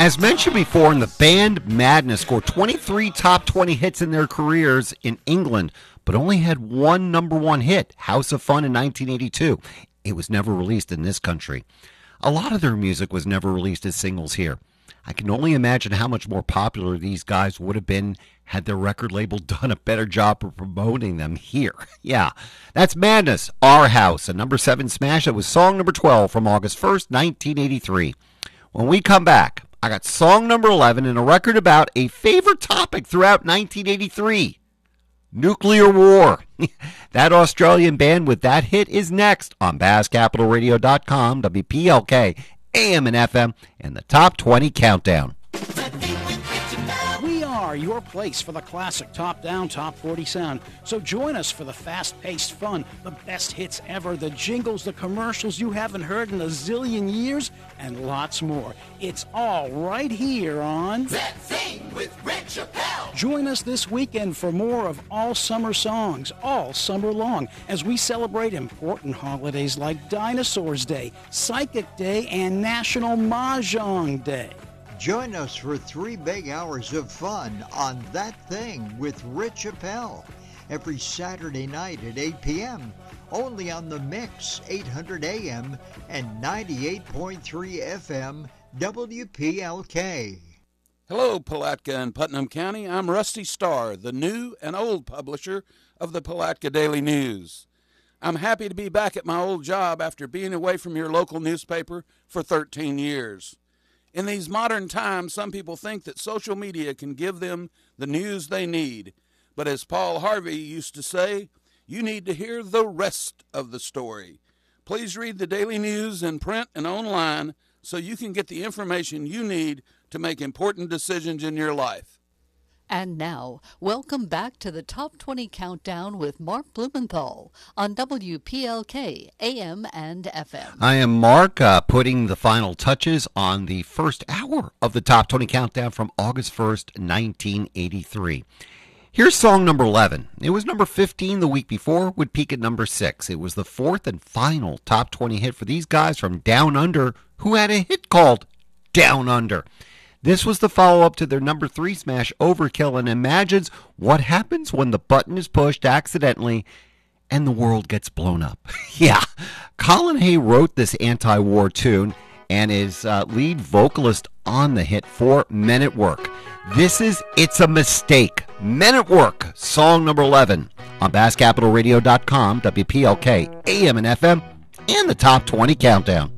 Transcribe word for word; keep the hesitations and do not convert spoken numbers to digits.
As mentioned before, the band Madness scored twenty-three top twenty hits in their careers in England, but only had one number one hit, House of Fun, in nineteen eighty-two. It was never released in this country. A lot of their music was never released as singles here. I can only imagine how much more popular these guys would have been had their record label done a better job of promoting them here. Yeah, that's Madness, Our House, a number seven smash. That was song number twelve from August first, nineteen eighty-three. When we come back, I got song number eleven and a record about a favorite topic throughout nineteen eighty-three. Nuclear war. That Australian band with that hit is next on Bass Capital Radio dot com, W P L K, A M and F M, and the Top twenty Countdown. We are your place for the classic top-down, top forty sound. So join us for the fast-paced fun, the best hits ever, the jingles, the commercials you haven't heard in a zillion years, and lots more. It's all right here on That Thing with Red Chappelle. Join us this weekend for more of all summer songs, all summer long, as we celebrate important holidays like Dinosaurs Day, Psychic Day, and National Mahjong Day. Join us for three big hours of fun on That Thing with Rich Chappelle every Saturday night at eight p.m. only on the Mix, eight hundred A M and ninety-eight point three F M, W P L K. Hello, Palatka and Putnam County. I'm Rusty Starr, the new and old publisher of the Palatka Daily News. I'm happy to be back at my old job after being away from your local newspaper for thirteen years. In these modern times, some people think that social media can give them the news they need. But as Paul Harvey used to say, you need to hear the rest of the story. Please read the daily news in print and online so you can get the information you need to make important decisions in your life. And now, welcome back to the Top twenty Countdown with Mark Blumenthal on W P L K, A M and F M. I am Mark, uh, putting the final touches on the first hour of the Top twenty Countdown from August first, nineteen eighty-three. Here's song number eleven. It was number fifteen the week before, would peak at number six. It was the fourth and final Top twenty hit for these guys from Down Under, who had a hit called Down Under. This was the follow-up to their number three smash, Overkill, and imagines what happens when the button is pushed accidentally and the world gets blown up. Yeah, Colin Hay wrote this anti-war tune and is uh, lead vocalist on the hit for Men at Work. This is It's a Mistake. Men at Work, song number eleven on Bass Capital Radio dot com, W P L K, A M and F M, and the Top twenty Countdown.